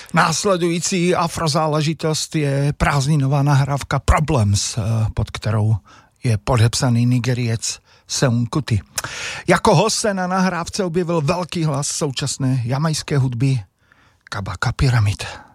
Následující afrozáležitost je prázdninová nahrávka Problems, pod kterou je podepsaný Nigeriec Seun Kuti. Jako host se na nahrávce objevil velký hlas současné jamajské hudby Kabaka Pyramid.